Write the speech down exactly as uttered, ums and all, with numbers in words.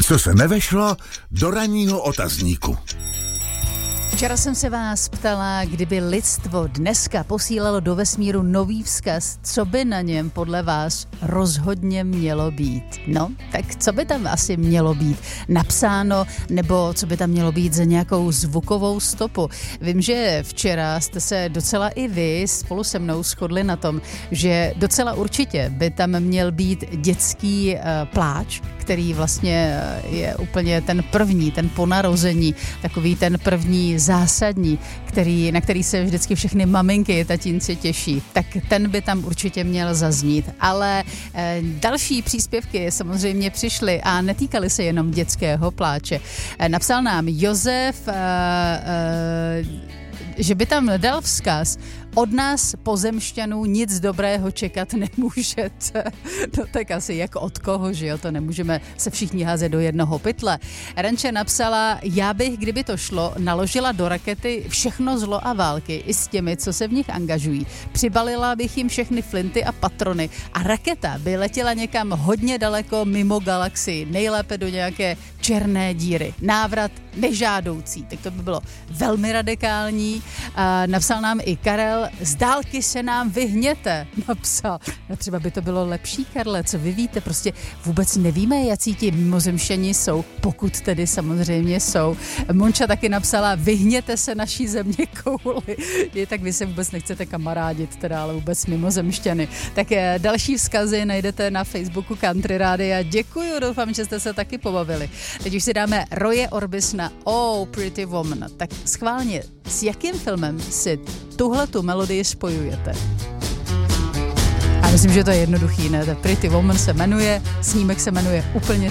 Co se nevešlo do ranního otazníku. Včera jsem se vás ptala, kdyby lidstvo dneska posílalo do vesmíru nový vzkaz, co by na něm podle vás rozhodně mělo být. No, tak co by tam asi mělo být napsáno, nebo co by tam mělo být za nějakou zvukovou stopu. Vím, že včera jste se docela i vy spolu se mnou shodli na tom, že docela určitě by tam měl být dětský uh, pláč, který vlastně je úplně ten první, ten po narození, takový ten první zásadní, který, na který se vždycky všechny maminky, tatínci těší. Tak ten by tam určitě měl zaznít. Ale e, další příspěvky samozřejmě přišly a netýkaly se jenom dětského pláče. E, napsal nám Josef, e, e, že by tam dal vzkaz: od nás pozemšťanů nic dobrého čekat nemůžete. No tak asi jak od koho, že jo, to nemůžeme se všichni házet do jednoho pytle. Renče napsala: já bych, kdyby to šlo, naložila do rakety všechno zlo a války, i s těmi, co se v nich angažují. Přibalila bych jim všechny flinty a patrony a raketa by letěla někam hodně daleko mimo galaxii, nejlépe do nějaké černé díry. Návrat nežádoucí, tak to by bylo velmi radikální. A napsal nám i Karel: z dálky se nám vyhněte, napsal. No třeba by to bylo lepší, Karle, co vy víte, prostě vůbec nevíme, jací ti mimozemšťani jsou, pokud tedy samozřejmě jsou. Monča taky napsala: vyhněte se naší země kouli. Je, tak vy se vůbec nechcete kamarádit, teda, ale vůbec mimozemšťany. Tak je, další vzkazy najdete na Facebooku Country Rádia. Děkuju, doufám, že jste se taky pobavili. Teď už si dáme Roye Orbisona Oh Pretty Woman. Tak schválně, s jakým filmem si tuhletu melodii spojujete? A myslím, že to je jednoduchý, ne? Ta Pretty Woman se jmenuje, snímek se jmenuje úplně